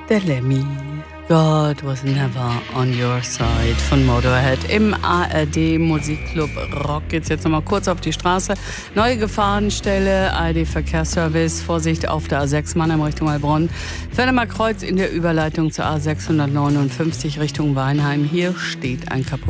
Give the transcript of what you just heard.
Der Lemmy. God was never on your side von Motorhead im ARD Musikclub Rock. Geht's jetzt nochmal kurz auf die Straße. Neue Gefahrenstelle, ARD Verkehrsservice. Vorsicht auf der A6 Mannheim Richtung Heilbronn. Fennemer Kreuz in der Überleitung zur A659 Richtung Weinheim. Hier steht ein kaputtes